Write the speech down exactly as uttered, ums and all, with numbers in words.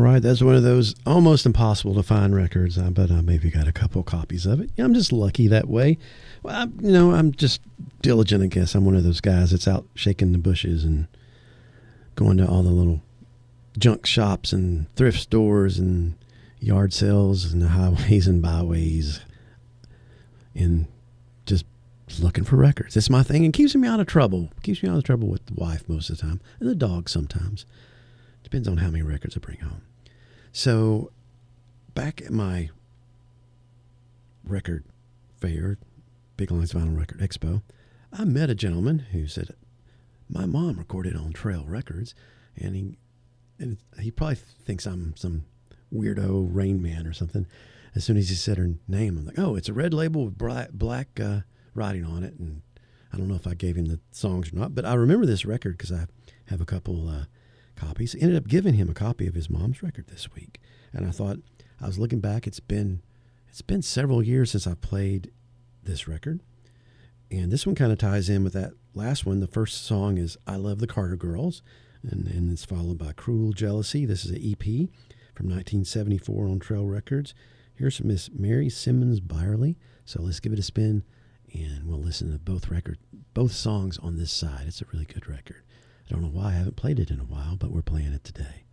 right, that's one of those almost impossible to find records, uh, but I maybe got a couple copies of it. Yeah, I'm just lucky that way. Well, I, you know, I'm just diligent, I guess. I'm one of those guys that's out shaking the bushes and going to all the little junk shops and thrift stores and yard sales and the highways and byways and just looking for records. It's my thing and keeps me out of trouble. Keeps me out of trouble with the wife most of the time and the dog sometimes. Depends on how many records I bring home. So back at my record fair, Big Lines Vinyl Record Expo, I met a gentleman who said, my mom recorded on Trail Records, and he and he probably thinks I'm some weirdo Rain Man or something. As soon as he said her name, I'm like, oh, it's a red label with black, black uh, writing on it. And I don't know if I gave him the songs or not, but I remember this record because I have a couple uh, copies. Ended up giving him a copy of his mom's record this week. And I thought, I was looking back, it's been it's been several years since I played this record. And this one kind of ties in with that last one. The first song is I Love the Carter Girls, and, and it's followed by Cruel Jealousy. This is an E P from nineteen seventy-four on Trail Records. Here's Miss Mary Simmons Byerly. So let's give it a spin, and we'll listen to both record, both songs on this side. It's a really good record. I don't know why I haven't played it in a while, but we're playing it today.